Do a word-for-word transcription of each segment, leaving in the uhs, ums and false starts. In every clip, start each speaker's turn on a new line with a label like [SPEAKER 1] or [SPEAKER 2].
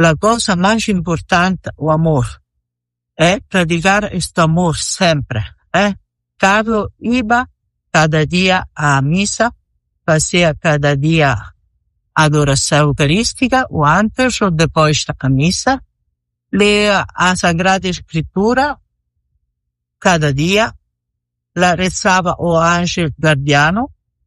[SPEAKER 1] la cosa más importante, o amor. É praticar este amor sempre. É? Carlos iba cada dia à missa, fazia cada dia adoração eucarística, ou antes ou depois da missa, lia a Sagrada Escritura cada dia, la rezava o anjo guardiano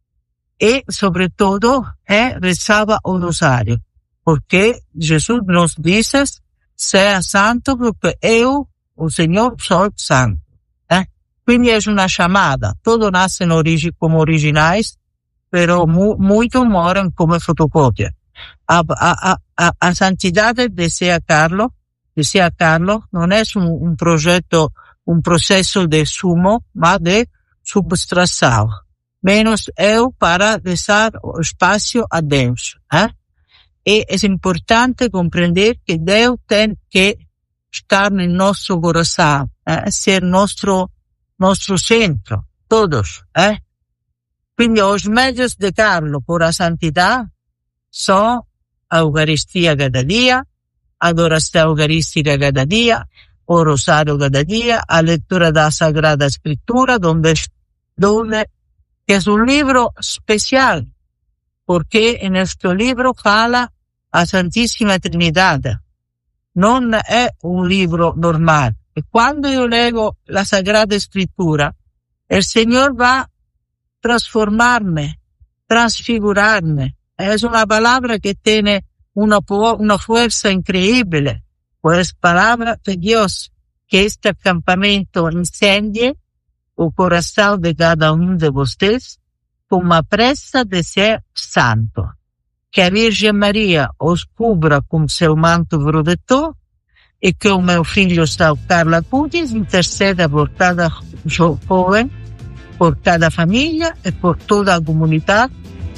[SPEAKER 1] e, sobretudo, eh, rezava o rosário. Porque Jesus nos dice, sea santo porque eu, o Senhor, sou santo. Eh? Quindi è una chamada. Tudo nasce origi- come originais, però mu- muito moram come fotocopia. A, a, a, a santidade, dizia Carlo, dizia Carlo, non è un, un progetto, un processo de sumo, ma de subtração. Menos eu para deixar o espaço a Deus. Eh? E é importante compreender que Deus tem que estar no nosso coração, eh? ser nosso, nosso centro, todos. Eh? Quindi os meios de Carlo para a santidade são a Eucaristia cada dia, a adoração eucarística cada dia, o rosário cada dia, a leitura da Sagrada Escritura, donde, donde é um livro especial, porque neste livro fala a Santíssima Trinidade. Non è un libro normal. E quando io leggo la Sagrada Escritura, il Signore va a trasformarme, transfigurarme. Es una palabra que tiene una, una fuerza increíble. Pues palabra de Dios, que este campamento incendie o coração de cada um de vocês com a pressa de ser santo. Que a Virgem Maria os cubra com seu manto protetor e que o meu filho São Carlo Acutis interceda por cada jovem, por cada família e por toda a comunidade.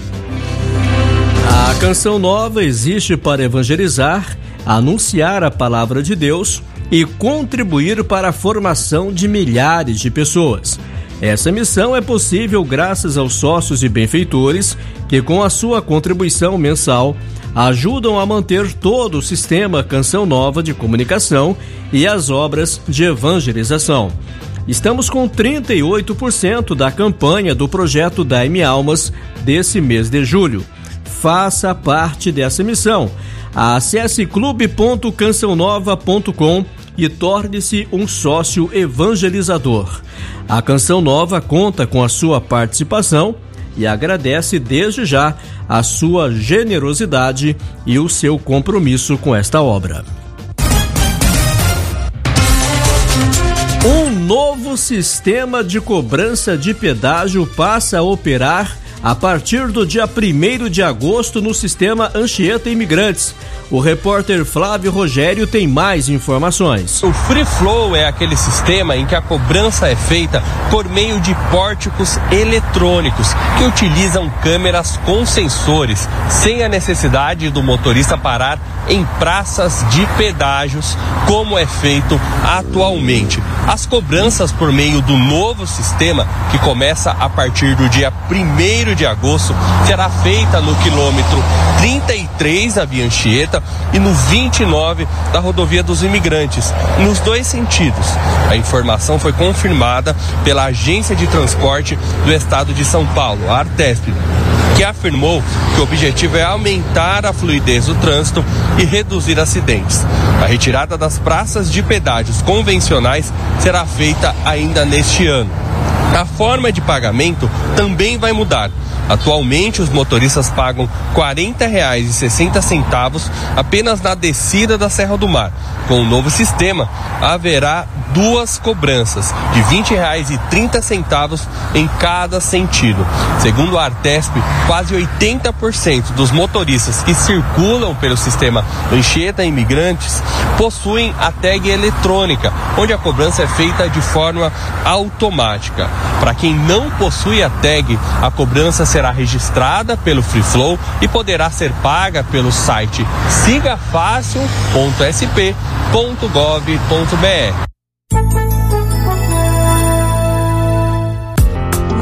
[SPEAKER 2] A Canção Nova existe para evangelizar, anunciar a palavra de Deus e contribuir para a formação de milhares de pessoas. Essa missão é possível graças aos sócios e benfeitores que, com a sua contribuição mensal, ajudam a manter todo o sistema Canção Nova de comunicação e as obras de evangelização. Estamos com trinta e oito por cento da campanha do projeto Dai-me Almas desse mês de julho. Faça parte dessa missão. Acesse clube ponto canção nova ponto com e torne-se um sócio evangelizador. A Canção Nova conta com a sua participação e agradece desde já a sua generosidade e o seu compromisso com esta obra. Um novo sistema de cobrança de pedágio passa a operar a partir do dia primeiro de agosto no sistema Anchieta Imigrantes. O repórter Flávio Rogério tem mais informações.
[SPEAKER 3] O Free Flow é aquele sistema em que a cobrança é feita por meio de pórticos eletrônicos que utilizam câmeras com sensores, sem a necessidade do motorista parar em praças de pedágios, como é feito atualmente. As cobranças por meio do novo sistema, que começa a partir do dia primeiro de agosto, será feita no quilômetro trinta e três da Via Anchieta e no vinte e nove da Rodovia dos Imigrantes, nos dois sentidos. A informação foi confirmada pela Agência de Transporte do Estado de São Paulo, a Artesp, que afirmou que o objetivo é aumentar a fluidez do trânsito e reduzir acidentes. A retirada das praças de pedágios convencionais será feita ainda neste ano. A forma de pagamento também vai mudar. Atualmente, os motoristas pagam quarenta reais e sessenta centavos apenas na descida da Serra do Mar. Com o novo sistema, haverá duas cobranças de vinte reais e trinta centavos em cada sentido. Segundo a Artesp, quase oitenta por cento dos motoristas que circulam pelo sistema Anchieta Imigrantes possuem a tag eletrônica, onde a cobrança é feita de forma automática. Para quem não possui a tag, a cobrança será registrada pelo Free Flow e poderá ser paga pelo site siga fácil ponto s p ponto gov ponto b r.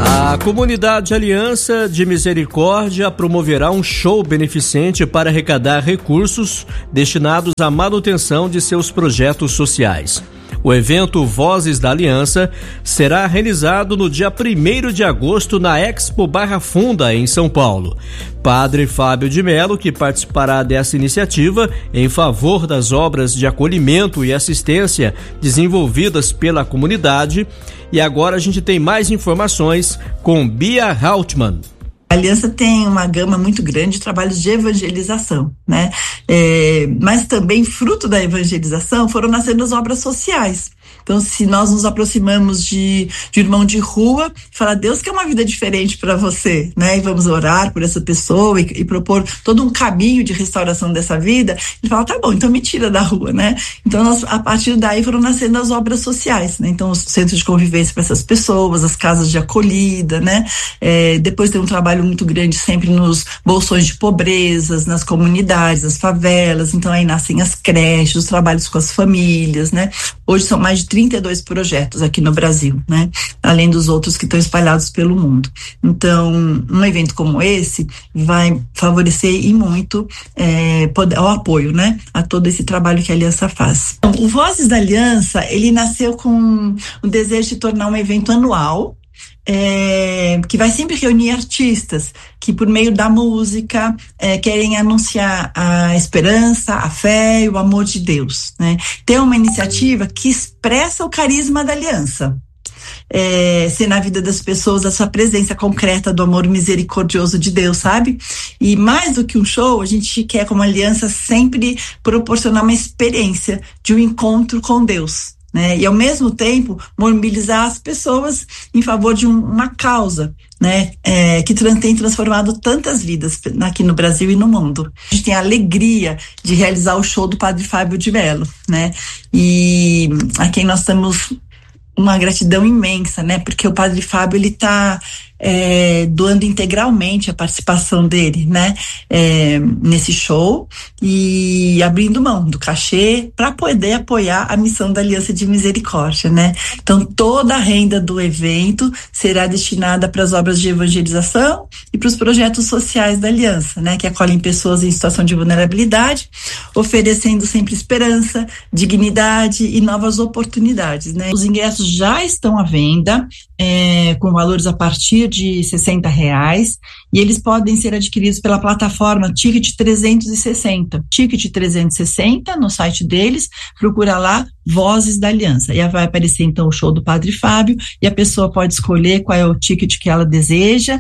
[SPEAKER 2] A Comunidade Aliança de Misericórdia promoverá um show beneficente para arrecadar recursos destinados à manutenção de seus projetos sociais. O evento Vozes da Aliança será realizado no dia primeiro de agosto na Expo Barra Funda, em São Paulo. Padre Fábio de Mello, que participará dessa iniciativa em favor das obras de acolhimento e assistência desenvolvidas pela comunidade. E agora a gente tem mais informações com Bia Hauptmann.
[SPEAKER 4] A Aliança tem uma gama muito grande de trabalhos de evangelização, né? É, mas também, fruto da evangelização, foram nascendo as obras sociais. Então, se nós nos aproximamos de, de irmão de rua, falar, Deus quer uma vida diferente para você, né? E vamos orar por essa pessoa e, e propor todo um caminho de restauração dessa vida. Ele fala, tá bom, então me tira da rua, né? Então, nós, a partir daí foram nascendo as obras sociais, né? Então, os centros de convivência para essas pessoas, as casas de acolhida, né? É, depois tem um trabalho muito grande sempre nos bolsões de pobrezas, nas comunidades, nas favelas. Então, aí nascem as creches, os trabalhos com as famílias, né? Hoje são mais de trinta e dois projetos aqui no Brasil, né? Além dos outros que estão espalhados pelo mundo. Então, um evento como esse vai favorecer e muito é, poder, o apoio, né? A todo esse trabalho que a Aliança faz. Então, o Vozes da Aliança, ele nasceu com o desejo de tornar um evento anual, É, que vai sempre reunir artistas que, por meio da música, é, querem anunciar a esperança, a fé e o amor de Deus, né? Tem uma iniciativa que expressa o carisma da Aliança. É, ser na vida das pessoas a sua presença concreta do amor misericordioso de Deus, sabe? E mais do que um show, a gente quer, como Aliança, sempre proporcionar uma experiência de um encontro com Deus, né? E ao mesmo tempo mobilizar as pessoas em favor de um, uma causa, né? É, que trans, tem transformado tantas vidas aqui no Brasil e no mundo. A gente tem a alegria de realizar o show do Padre Fábio de Mello, né? E a quem nós temos uma gratidão imensa, né? Porque o Padre Fábio, ele tá é, doando integralmente a participação dele, né? É, nesse show e abrindo mão do cachê para poder apoiar a missão da Aliança de Misericórdia, né? Então, toda a renda do evento será destinada para as obras de evangelização e para os projetos sociais da Aliança, né? Que acolhem pessoas em situação de vulnerabilidade, oferecendo sempre esperança, dignidade e novas oportunidades, né? Os ingressos já estão à venda, é, com valores a partir de sessenta reais, e eles podem ser adquiridos pela plataforma Ticket trezentos e sessenta. Ticket trezentos e sessenta, no site deles, procura lá Vozes da Aliança. E aí vai aparecer então o show do Padre Fábio, e a pessoa pode escolher qual é o ticket que ela deseja.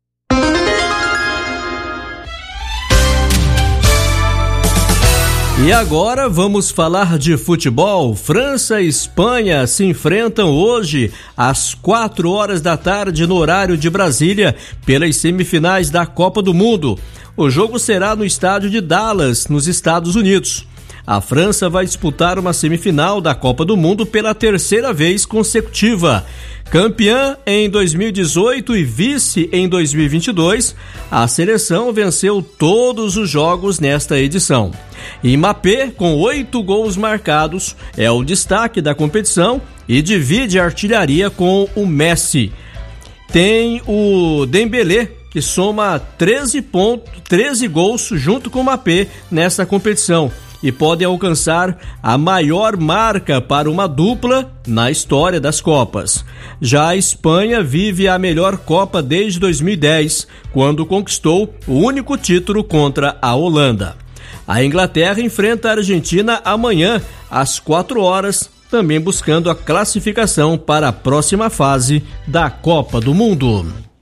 [SPEAKER 2] E agora vamos falar de futebol. França e Espanha se enfrentam hoje às quatro horas da tarde no horário de Brasília pelas semifinais da Copa do Mundo. O jogo será no estádio de Dallas, nos Estados Unidos. A França vai disputar uma semifinal da Copa do Mundo pela terceira vez consecutiva. Campeã em dois mil e dezoito e vice em dois mil e vinte e dois, a seleção venceu todos os jogos nesta edição. E Mbappé, com oito gols marcados, é o destaque da competição e divide a artilharia com o Messi. Tem o Dembélé, que soma treze, pontos, treze gols junto com o Mbappé nesta competição e podem alcançar a maior marca para uma dupla na história das Copas. Já a Espanha vive a melhor Copa desde dois mil e dez, quando conquistou o único título contra a Holanda. A Inglaterra enfrenta a Argentina amanhã, às quatro horas, também buscando a classificação para a próxima fase da Copa do Mundo.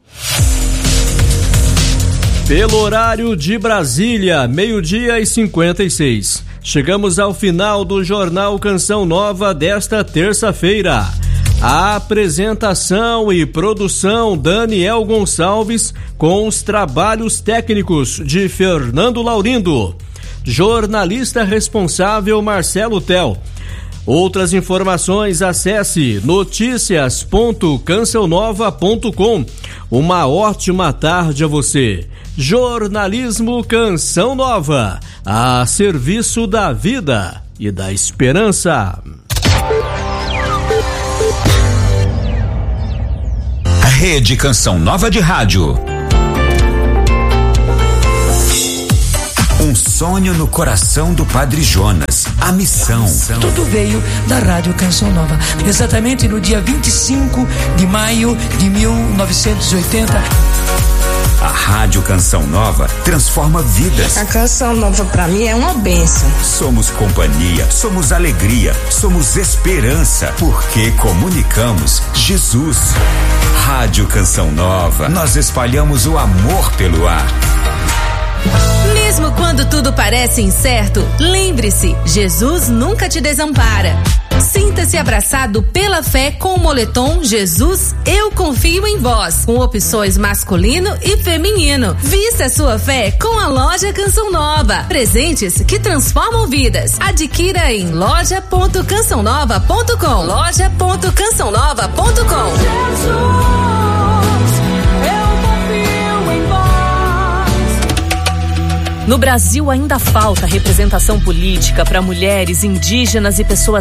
[SPEAKER 2] Pelo horário de Brasília, meio-dia e cinquenta e seis. Chegamos ao final do Jornal Canção Nova desta terça-feira. A apresentação e produção Daniel Gonçalves, com os trabalhos técnicos de Fernando Laurindo. Jornalista responsável Marcelo Tel. Outras informações, acesse noticias ponto canção nova ponto com. Uma ótima tarde a você. Jornalismo Canção Nova, a serviço da vida e da esperança.
[SPEAKER 5] Rede Canção Nova de Rádio. Um sonho no coração do Padre Jonas. A missão.
[SPEAKER 6] Tudo veio da Rádio Canção Nova. Exatamente no dia vinte e cinco de maio de mil novecentos e oitenta.
[SPEAKER 5] A Rádio Canção Nova transforma vidas.
[SPEAKER 7] A Canção Nova pra mim é uma bênção.
[SPEAKER 5] Somos companhia, somos alegria, somos esperança, porque comunicamos Jesus. Rádio Canção Nova, nós espalhamos o amor pelo ar.
[SPEAKER 8] Mesmo quando tudo parece incerto, lembre-se, Jesus nunca te desampara. Sinta-se abraçado pela fé com o moletom Jesus, Eu Confio em Vós, com opções masculino e feminino. Vista sua fé com a loja Canção Nova. Presentes que transformam vidas. Adquira em loja ponto canção nova ponto com. loja ponto canção nova ponto com.
[SPEAKER 9] No Brasil ainda falta representação política para mulheres, indígenas e pessoas